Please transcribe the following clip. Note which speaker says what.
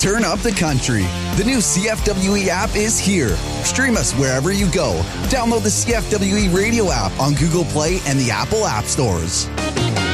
Speaker 1: turn up the country. The new CFWE app is here. Stream us wherever you go. Download the CFWE radio app on Google Play and the Apple App Stores.